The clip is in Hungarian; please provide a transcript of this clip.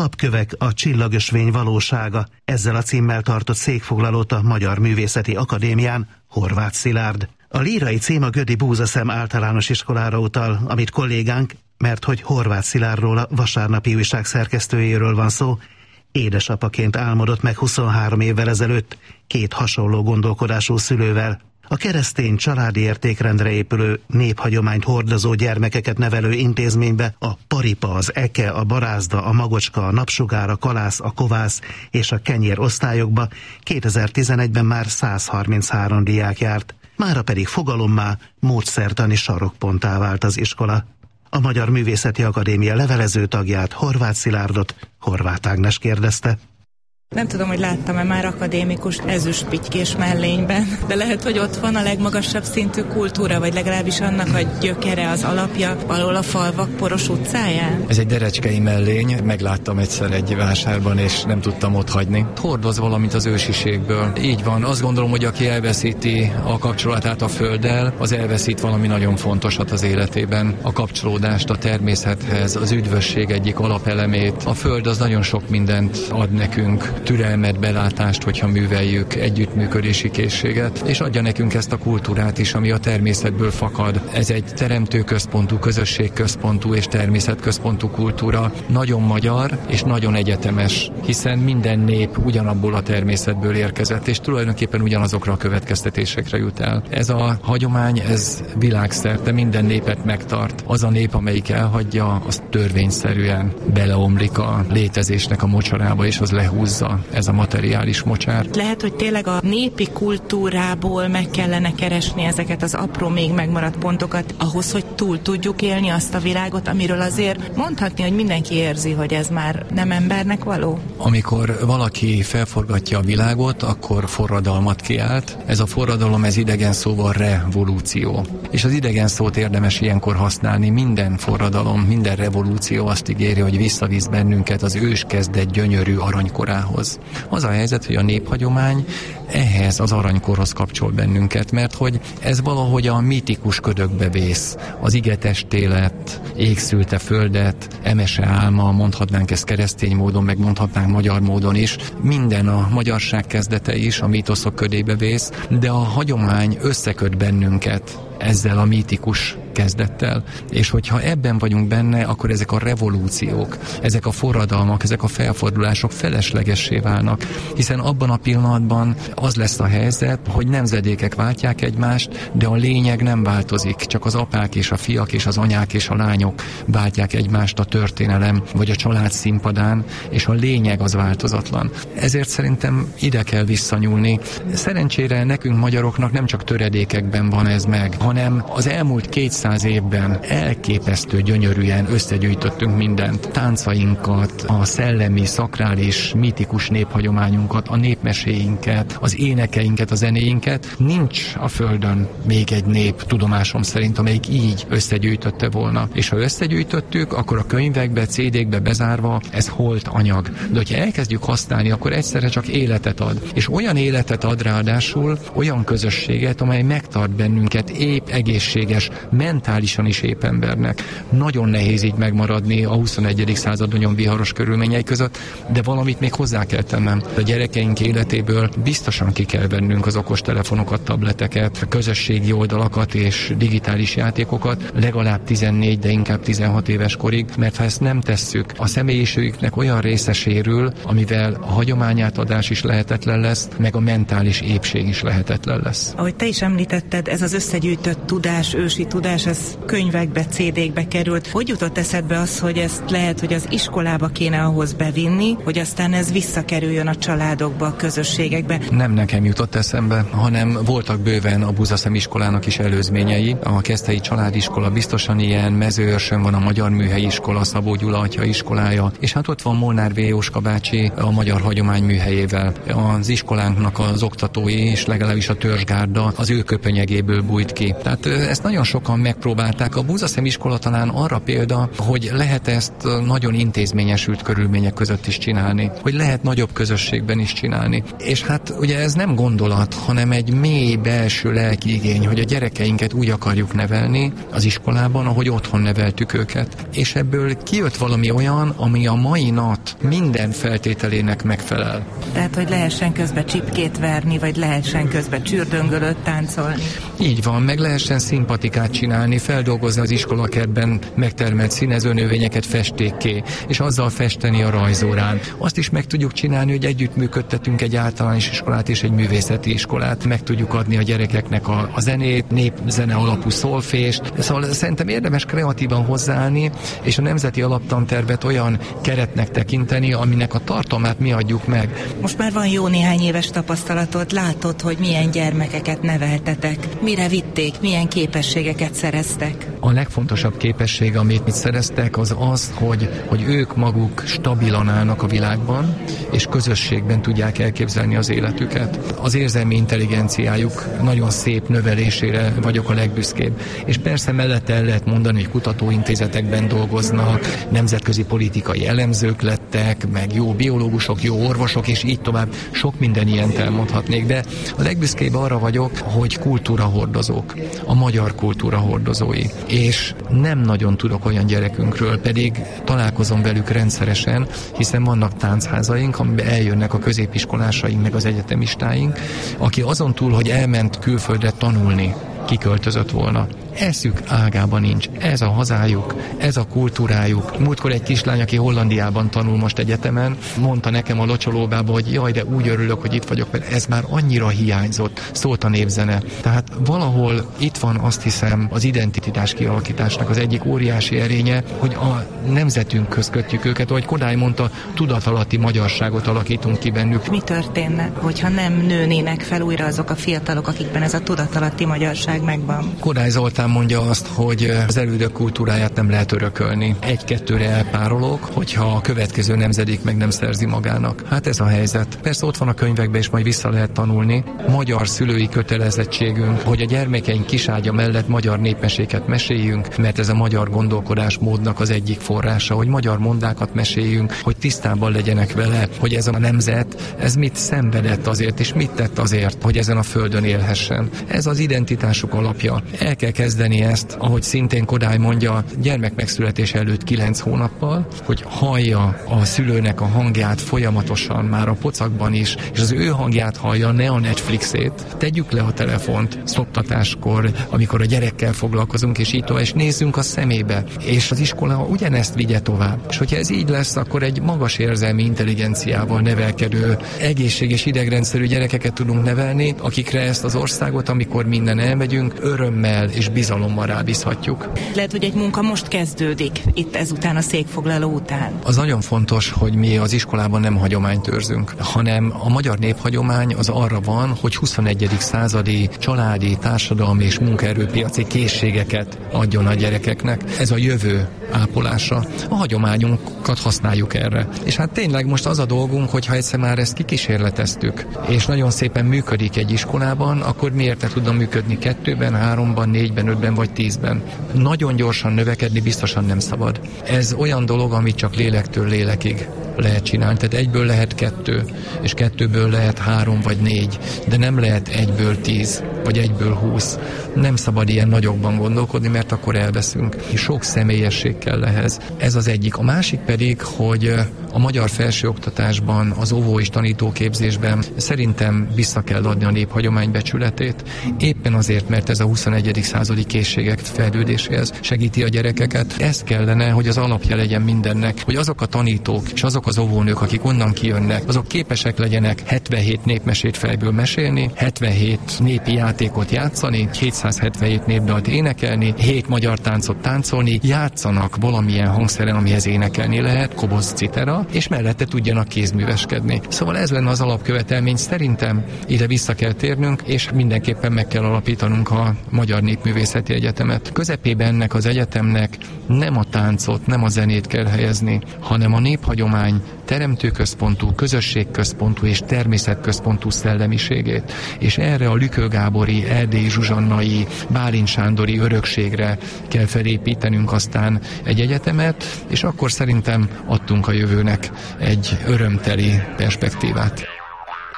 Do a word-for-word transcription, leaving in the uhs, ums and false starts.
Alapkövek, a csillagösvény valósága. Ezzel a címmel tartott székfoglalót a Magyar Művészeti Akadémián Horváth Szilárd. A lírai cím a Gödi Búzaszem általános iskolára utal, amit kollégánk, mert hogy Horváth Szilárdról, a Vasárnapi Újság szerkesztőjéről van szó, édesapaként álmodott meg huszonhárom évvel ezelőtt két hasonló gondolkodású szülővel. A keresztény családi értékrendre épülő, néphagyományt hordozó gyermekeket nevelő intézménybe a paripa, az eke, a barázda, a magocska, a napsugár, a kalász, a kovász és a kenyér osztályokba kétezer-tizenegyben már száz harminchárom diák járt. Mára pedig fogalommá, módszertani sarokponttá vált az iskola. A Magyar Művészeti Akadémia levelező tagját, Horváth Szilárdot Horváth Ágnes kérdezte. Nem tudom, hogy láttam-e már akadémikust ezüstpitykés mellényben, de lehet, hogy ott van a legmagasabb szintű kultúra, vagy legalábbis annak a gyökere, az alapja valahol a falvak poros utcáján. Ez egy derecskei mellény, megláttam egyszer egy vásárban, és nem tudtam ott hagyni. Hordoz valamit az ősiségből. Így van, azt gondolom, hogy aki elveszíti a kapcsolatát a földdel, az elveszít valami nagyon fontosat az életében. A kapcsolódást a természethez, az üdvösség egyik alapelemét. A föld az nagyon sok mindent ad nekünk, türelmet, belátást, hogyha műveljük, együttműködési készséget, és adja nekünk ezt a kultúrát is, ami a természetből fakad. Ez egy teremtőközpontú, közösségközpontú és természetközpontú kultúra, nagyon magyar és nagyon egyetemes, hiszen minden nép ugyanabból a természetből érkezett, és tulajdonképpen ugyanazokra a következtetésekre jut el. Ez a hagyomány, ez világszerte minden népet megtart. Az a nép, amelyik elhagyja, az törvényszerűen beleomlik a létezésnek a mocsarába, és az lehúzza ez a materiális mocsár. Lehet, hogy tényleg a népi kultúrából meg kellene keresni ezeket az apró, még megmaradt pontokat, ahhoz, hogy túl tudjuk élni azt a világot, amiről azért mondhatni, hogy mindenki érzi, hogy ez már nem embernek való. Amikor valaki felforgatja a világot, akkor forradalmat kiált. Ez a forradalom, ez idegen szóval revolúció. És az idegen szót érdemes ilyenkor használni. Minden forradalom, minden revolúció azt ígéri, hogy visszavisz bennünket az őskezdett gyönyörű aranykorához. Az a helyzet, hogy a néphagyomány ehhez az aranykorhoz kapcsol bennünket, mert hogy ez valahogy a mítikus ködökbe vész. Az igetestélet, égszülte földet, emese álma, mondhatnánk ezt keresztény módon, meg mondhatnánk magyar módon is. Minden a magyarság kezdete is a mítoszok ködébe vész, de a hagyomány összeköt bennünket ezzel a mítikus kezdettel. És hogyha ebben vagyunk benne, akkor ezek a revolúciók, ezek a forradalmak, ezek a felfordulások feleslegessé válnak, hiszen abban a pillanatban az lesz a helyzet, hogy nemzedékek váltják egymást, de a lényeg nem változik, csak az apák és a fiak és az anyák és a lányok váltják egymást a történelem vagy a család színpadán, és a lényeg az változatlan. Ezért szerintem ide kell visszanyúlni. Szerencsére nekünk magyaroknak nem csak töredékekben van ez meg, hanem az elmúlt kétszáz évben elképesztő gyönyörűen összegyűjtöttünk mindent. Táncainkat, a szellemi, szakrális, mítikus néphagyományunkat, a népmeséinket, az énekeinket, a zenéinket. Nincs a földön még egy nép, tudomásom szerint, amelyik így összegyűjtötte volna. És ha összegyűjtöttük, akkor a könyvekbe, cé dékbe bezárva ez holt anyag. De hogyha elkezdjük használni, akkor egyszerre csak életet ad. És olyan életet ad ráadásul, olyan közösséget, amely megtart bennünket épp, egészséges, mentálisan is épp embernek. Nagyon nehéz így megmaradni a huszonegyedik század nagyon viharos körülményei között, de valamit még hozzá kell tennem. A gyerekeink életéből biztosan ki kell vennünk az okostelefonokat, tableteket, közösségi oldalakat és digitális játékokat legalább tizennégy, de inkább tizenhat éves korig, mert ha ezt nem tesszük, a személyiségüknek olyan része sérül, amivel a hagyományátadás is lehetetlen lesz, meg a mentális épség is lehetetlen lesz. Ahogy te is említetted, ez az összegyűjtött tudás, ősi tudás, ez könyvekbe, cé dékbe került. Hogy jutott eszedbe az, hogy ezt lehet, hogy az iskolába kéne ahhoz bevinni, hogy aztán ez visszakerüljön a családokba, a közösségekbe? Nem nekem jutott eszembe, hanem voltak bőven a Búzaszem iskolának is előzményei. A Keszthelyi Családiskola biztosan ilyen, Mezőőrsön van a Magyar Műhelyi Iskola, Szabó Gyula atya iskolája, és hát ott van Molnár V. Jóska bácsi a Magyar Hagyomány Műhelyével. Az iskolánknak az oktatói és legalábbis a törzsgárda az ő köpenyegéből bújt ki. Tehát ezt nagyon sokan meg megpróbálták. A Búzaszem iskola talán arra példa, hogy lehet ezt nagyon intézményesült körülmények között is csinálni, hogy lehet nagyobb közösségben is csinálni. És hát ugye ez nem gondolat, hanem egy mély belső lelki igény, hogy a gyerekeinket úgy akarjuk nevelni az iskolában, ahogy otthon neveltük őket. És ebből kijött valami olyan, ami a mai nap minden feltételének megfelel. Tehát, hogy lehessen közben csipkét verni, vagy lehessen közben csürdöngölőt táncolni. Így van, meg lehessen szimpatikát csinálni, feldolgozni az iskolakertben megtermelt színezőnövényeket festékké, és azzal festeni a rajzórán. Azt is meg tudjuk csinálni, hogy együttműködtetünk egy általános iskolát és egy művészeti iskolát, meg tudjuk adni a gyerekeknek a, a zenét, népzene alapú szolfést. Szóval szerintem érdemes kreatívan hozzáállni, és a nemzeti alaptantervet olyan keretnek tekinteni, aminek a tartalmát mi adjuk meg. Most már van jó néhány éves tapasztalatod, látod, hogy milyen gyermekeket neveltetek, mire vitték, milyen képességeket szereztek. A legfontosabb képesség, amit mit szereztek, az az, hogy, hogy ők maguk stabilan állnak a világban, és közösségben tudják elképzelni az életüket. Az érzelmi intelligenciájuk nagyon szép növelésére vagyok a legbüszkébb. És persze mellette el lehet mondani, hogy kutatóintézetekben dolgoznak, nemzetközi politikai elemzők lettek, meg jó biológusok, jó orvosok, és így tovább. Sok minden ilyent elmondhatnék, de a legbüszkébb arra vagyok, hogy kultúrahordozók, a magyar kultúra hordozói. És nem nagyon tudok olyan gyerekünkről, pedig találkozom velük rendszeresen, hiszen vannak táncházaink, amiben eljönnek a középiskolásaink, meg az egyetemistáink, aki azon túl, hogy elment külföldre tanulni, kiköltözött volna. Eszük ágában nincs. Ez a hazájuk, ez a kultúrájuk. Múltkor egy kislány, aki Hollandiában tanul most egyetemen, mondta nekem a locsolóbába, hogy jaj, de úgy örülök, hogy itt vagyok, mert ez már annyira hiányzott. Szólt a népzene. Tehát valahol itt van, azt hiszem, az identitás kialakításnak az egyik óriási erénye, hogy a nemzetünkhöz kötjük őket, ahogy Kodály mondta, tudatalatti magyarságot alakítunk ki bennük. Mi történne, hogyha nem nőnének fel újra azok a fiatalok, akikben ez a tudatalatti magyarság megvan? Kodály Zoltán mondja azt, hogy az elődök kultúráját nem lehet örökölni. Egy-kettőre elpárolog, hogyha a következő nemzedék meg nem szerzi magának. Hát ez a helyzet. Persze ott van a könyvekben, és majd vissza lehet tanulni. Magyar szülői kötelezettségünk, hogy a gyermekeink kiságya mellett magyar népmeséket meséljünk, mert ez a magyar gondolkodásmódnak az egyik forrása, hogy magyar mondákat meséljünk, hogy tisztában legyenek vele, hogy ez a nemzet, ez mit szenvedett azért, és mit tett azért, hogy ezen a földön élhessen. Ez az identitásuk alapja. El kell kezdeni ezt, ahogy szintén Kodály mondja, gyermek megszületése előtt kilenc hónappal, hogy hallja a szülőnek a hangját folyamatosan, már a pocakban is, és az ő hangját hallja, ne a Netflixét. Tegyük le a telefont szoptatáskor, amikor a gyerekkel foglalkozunk, és így tovább, és nézzünk a szemébe. És az iskola ugyanezt vigye tovább. És hogyha ez így lesz, akkor egy magas érzelmi intelligenciával nevelkedő, egészséges idegrendszerű gyerekeket tudunk nevelni, akikre ezt az országot, amikor minden elmegyünk, örömmel és bizalommal rábízhatjuk. Lehet, hogy egy munka most kezdődik, itt ezután a székfoglaló után. Az nagyon fontos, hogy mi az iskolában nem hagyományt őrzünk, hanem a magyar néphagyomány az arra van, hogy huszonegyedik századi családi, társadalmi és munkaerőpiaci készségeket adjon a gyerekeknek. Ez a jövő ápolása. A hagyományunkat használjuk erre. És hát tényleg most az a dolgunk, hogy ha egyszer már ezt kikísérleteztük, és nagyon szépen működik egy iskolában, akkor miért ne tudna működni kettőben, háromban, négyben, ötben vagy tízben. Nagyon gyorsan növekedni biztosan nem szabad. Ez olyan dolog, amit csak lélektől lélekig lehet csinálni. Tehát egyből lehet kettő, és kettőből lehet három vagy négy, de nem lehet egyből tíz, vagy egyből húsz. Nem szabad ilyen nagyokban gondolkodni, mert akkor elveszünk. Sok személyesség kell ehhez. Ez az egyik. A másik pedig, hogy a magyar felsőoktatásban, az óvó és tanítóképzésben szerintem vissza kell adni a néphagyomány becsületét. Éppen azért, mert ez a huszonegyedik századi készségek fejlődéséhez segíti a gyerekeket. Ez kellene, hogy az alapja legyen mindennek, hogy azok a tanítók és azok az óvónők, akik onnan kijönnek, azok képesek legyenek hetvenhét népmesét fejből mesélni, hetvenhét népi játékot játszani, hétszázhetvenhét népdalt énekelni, hét magyar táncot táncolni, játszanak valamilyen hangszeren, amihez énekelni lehet, koboz, citera, és mellette tudjanak kézműveskedni. Szóval ez lenne az alapkövetelmény. Szerintem ide vissza kell térnünk, és mindenképpen meg kell alapítanunk a Magyar Népművészeti Egyetemet. Közepében ennek az egyetemnek nem a táncot, nem a zenét kell helyezni, hanem a néphagyomány teremtőközpontú, közösségközpontú és természetközpontú szellemiségét. És erre a Lükő Gábor jégkori, erdélyi zsuzsannai, Bálint sándori örökségre kell felépítenünk aztán egy egyetemet, és akkor szerintem adtunk a jövőnek egy örömteli perspektívát.